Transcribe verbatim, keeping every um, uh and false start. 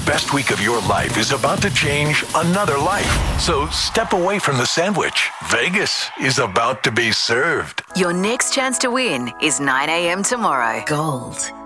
best week of your life is about to change another life. So step away from the sandwich. Vegas is about to be served. Your next chance to win is nine a.m. tomorrow. Gold